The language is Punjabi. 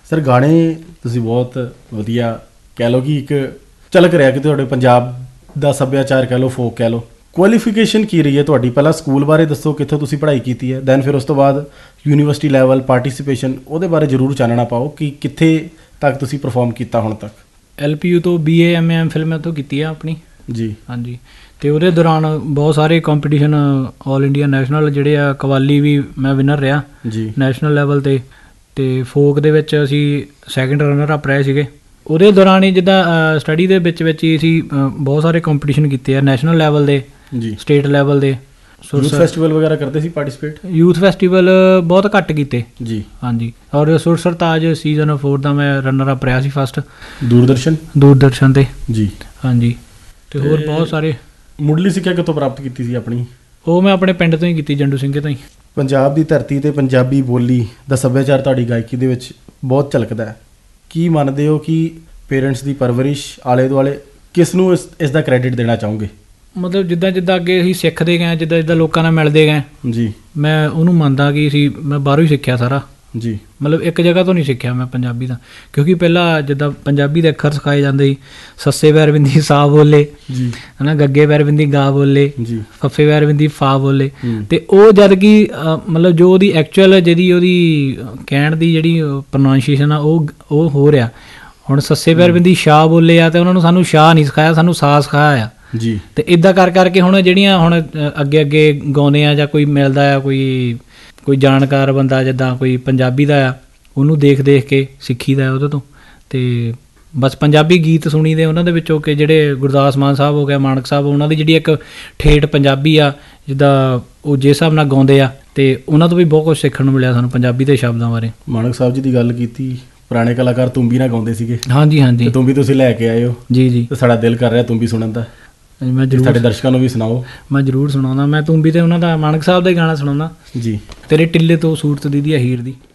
ਸਰ ਗਾਣੇ ਤੁਸੀਂ ਬਹੁਤ ਵਧੀਆ ਕਹਿ ਲਓ ਕਿ ਇੱਕ ਝਲਕ ਰਿਹਾ ਕਿ ਤੁਹਾਡੇ ਪੰਜਾਬ ਦਾ ਸੱਭਿਆਚਾਰ ਕਹਿ ਲਓ, ਫੋਕ ਕਹਿ ਲਓ। ਕੁਆਲੀਫਿਕੇਸ਼ਨ ਕੀ ਰਹੀ ਹੈ ਤੁਹਾਡੀ? ਪਹਿਲਾਂ ਸਕੂਲ ਬਾਰੇ ਦੱਸੋ, ਕਿੱਥੋਂ ਤੁਸੀਂ ਪੜ੍ਹਾਈ ਕੀਤੀ ਹੈ, ਦੈਨ ਫਿਰ ਉਸ ਤੋਂ ਬਾਅਦ ਯੂਨੀਵਰਸਿਟੀ ਲੈਵਲ ਪਾਰਟੀਸਿਪੇਸ਼ਨ, ਉਹਦੇ ਬਾਰੇ ਜ਼ਰੂਰ ਚਾਨਣਾ ਪਾਓ ਕਿ ਕਿੱਥੇ ਤੱਕ ਤੁਸੀਂ ਪਰਫਾਰਮ ਕੀਤਾ ਹੁਣ ਤੱਕ। LPU ਤੋਂ BA MA MPhil ਮੈਂ ਤੋਂ ਕੀਤੀ ਆ ਆਪਣੀ ਜੀ। ਹਾਂਜੀ, ਅਤੇ ਉਹਦੇ ਦੌਰਾਨ ਬਹੁਤ ਸਾਰੇ ਕੰਪੀਟੀਸ਼ਨ ਆਲ ਇੰਡੀਆ ਨੈਸ਼ਨਲ ਜਿਹੜੇ ਆ, ਕਵਾਲੀ ਵੀ ਮੈਂ ਵਿਨਰ ਰਿਹਾ ਜੀ ਨੈਸ਼ਨਲ ਲੈਵਲ 'ਤੇ, ਅਤੇ ਫੋਕ ਦੇ ਵਿੱਚ ਅਸੀਂ ਸੈਕਿੰਡ ਰਨਰ ਅਪ ਰਹੇ ਸੀਗੇ। ਉਹਦੇ ਦੌਰਾਨ ਹੀ ਜਿੱਦਾਂ ਸਟੱਡੀ ਦੇ ਵਿੱਚ ਹੀ ਅਸੀਂ ਬਹੁਤ ਸਾਰੇ ਕੰਪੀਟੀਸ਼ਨ ਕੀਤੇ ਆ, ਨੈਸ਼ਨਲ ਲੈਵਲ ਦੇ ਜੀ, ਸਟੇਟ ਲੈਵਲ ਦੇ। ਯੂਥ ਫੈਸਟੀਵਲ ਵਗੈਰਾ ਕਰਦੇ ਸੀ ਪਾਰਟੀਸਪੇਟ? ਯੂਥ ਫੈਸਟੀਵਲ ਬਹੁਤ ਘੱਟ ਕੀਤੇ ਜੀ। ਹਾਂਜੀ, ਔਰ ਸੁਰ ਸਰਤਾਜ ਸੀਜ਼ਨ 4 ਦਾ ਮੈਂ ਰਨਰ ਅਪ ਰਿਹਾ ਸੀ ਫਸਟ ਦੂਰਦਰਸ਼ਨ 'ਤੇ ਜੀ। ਹਾਂਜੀ, ਅਤੇ ਹੋਰ ਬਹੁਤ ਸਾਰੇ। ਮੁੱਢਲੀ ਸਿੱਖਿਆ ਕਿੱਥੋਂ ਪ੍ਰਾਪਤ ਕੀਤੀ ਸੀ ਆਪਣੀ? ਉਹ ਮੈਂ ਆਪਣੇ ਪਿੰਡ ਤੋਂ ਹੀ ਕੀਤੀ, ਜੰਡੂ ਸਿੰਘੇ ਤੋਂ ਹੀ। ਪੰਜਾਬ ਦੀ ਧਰਤੀ 'ਤੇ ਪੰਜਾਬੀ ਬੋਲੀ ਦਾ ਸੱਭਿਆਚਾਰ ਤੁਹਾਡੀ ਗਾਇਕੀ ਦੇ ਵਿੱਚ ਬਹੁਤ ਝਲਕਦਾ ਹੈ। ਕੀ ਮੰਨਦੇ ਹੋ ਕਿ ਪੇਰੈਂਟਸ ਦੀ ਪਰਵਰਿਸ਼, ਆਲੇ ਦੁਆਲੇ, ਕਿਸ ਨੂੰ ਇਸ ਦਾ ਕ੍ਰੈਡਿਟ ਦੇਣਾ ਚਾਹੋਗੇ? ਮਤਲਬ ਜਿੱਦਾਂ ਅੱਗੇ ਅਸੀਂ ਸਿੱਖਦੇ ਗਏ, ਜਿੱਦਾਂ ਲੋਕਾਂ ਨਾਲ ਮਿਲਦੇ ਗਏ ਜੀ, ਮੈਂ ਉਹਨੂੰ ਮੰਨਦਾ ਕਿ ਮੈਂ ਬਾਹਰੋਂ ਹੀ ਸਿੱਖਿਆ ਸਾਰਾ ਜੀ। ਮਤਲਬ ਇੱਕ ਜਗ੍ਹਾ ਤੋਂ ਨਹੀਂ ਸਿੱਖਿਆ ਮੈਂ ਪੰਜਾਬੀ ਦਾ, ਕਿਉਂਕਿ ਪਹਿਲਾਂ ਜਿੱਦਾਂ ਪੰਜਾਬੀ ਦੇ ਅੱਖਰ ਸਿਖਾਏ ਜਾਂਦੇ ਸੀ, ਸੱਸੇ ਪੈਰ ਬਿੰਦੀ ਸਾ ਬੋਲੇ ਜੀ, ਹੈ ਨਾ, ਗੱਗੇ ਪੈਰ ਬਿੰਦੀ ਗਾ ਬੋਲੇ ਜੀ, ਫੱਫੇ ਪੈਰ ਬਿੰਦੀ ਫਾ ਬੋਲੇ, ਅਤੇ ਉਹ ਜਦ ਕਿ ਮਤਲਬ ਜੋ ਉਹਦੀ ਐਕਚੁਅਲ ਉਹਦੀ ਕਹਿਣ ਦੀ ਜਿਹੜੀ ਪ੍ਰੋਨਾਂਸੀਏਸ਼ਨ ਆ ਉਹ ਹੋ ਰਿਹਾ। ਹੁਣ ਸੱਸੇ ਪੈਰ ਬਿੰਦੀ ਸ਼ਾਹ ਬੋਲੇ ਆ, ਅਤੇ ਉਹਨਾਂ ਨੂੰ ਸਾਨੂੰ ਸ਼ਾਹ ਨਹੀਂ ਸਿਖਾਇਆ, ਸਾਨੂੰ ਸਾ ਸਿਖਾਇਆ ਆ ਜੀ। ਅਤੇ ਇੱਦਾਂ ਕਰਕੇ ਹੁਣ ਜਿਹੜੀਆਂ ਹੁਣ ਅੱਗੇ ਗਾਉਂਦੇ ਆ, ਜਾਂ ਕੋਈ ਮਿਲਦਾ ਆ, ਕੋਈ ਜਾਣਕਾਰ ਬੰਦਾ ਜਿੱਦਾਂ ਕੋਈ ਪੰਜਾਬੀ ਦਾ ਆ, ਉਹਨੂੰ ਦੇਖ ਕੇ ਸਿੱਖੀਦਾ ਉਹਦੇ ਤੋਂ। ਅਤੇ ਬਸ ਪੰਜਾਬੀ ਗੀਤ ਸੁਣੀ ਦੇ ਉਹਨਾਂ ਦੇ ਵਿੱਚੋਂ, ਕਿ ਜਿਹੜੇ ਗੁਰਦਾਸ ਮਾਨ ਸਾਹਿਬ ਹੋ ਗਿਆ, ਮਾਣਕ ਸਾਹਿਬ, ਉਹਨਾਂ ਦੀ ਜਿਹੜੀ ਇੱਕ ਠੇਠ ਪੰਜਾਬੀ ਆ, ਜਿੱਦਾਂ ਉਹ ਜਿਸ ਹਿਸਾਬ ਨਾਲ ਗਾਉਂਦੇ ਆ, ਅਤੇ ਉਹਨਾਂ ਤੋਂ ਵੀ ਬਹੁਤ ਕੁਛ ਸਿੱਖਣ ਨੂੰ ਮਿਲਿਆ ਸਾਨੂੰ ਪੰਜਾਬੀ ਦੇ ਸ਼ਬਦਾਂ ਬਾਰੇ। ਮਾਣਕ ਸਾਹਿਬ ਜੀ ਦੀ ਗੱਲ ਕੀਤੀ, ਪੁਰਾਣੇ ਕਲਾਕਾਰ ਤੁੰਬੀ ਨਾਲ ਗਾਉਂਦੇ ਸੀਗੇ। ਹਾਂਜੀ, ਤੁੰਬੀ ਤੁਸੀਂ ਲੈ ਕੇ ਆਏ ਹੋ ਜੀ, ਤੇ ਸਾਡਾ ਦਿਲ ਕਰ ਰਿਹਾ ਤੁੰਬੀ ਸੁਣਨ ਦਾ। ਮੈਂ ਜ਼ਰੂਰ ਸਾਡੇ ਦਰਸ਼ਕਾਂ ਨੂੰ ਵੀ ਸੁਣਾਓ। ਮੈਂ ਜ਼ਰੂਰ ਸੁਣਾਉਂਦਾ। ਮੈਂ ਤੁੰਬੀ 'ਤੇ ਉਹਨਾਂ ਦਾ ਮਾਣਕ ਸਾਹਿਬ ਦਾ ਹੀ ਗਾਣਾ ਸੁਣਾਉਂਦਾ ਜੀ, ਤੇਰੇ ਟਿੱਲੇ ਤੋਂ ਸੂਰਤ ਦੀ ਹੀਰ ਦੀ।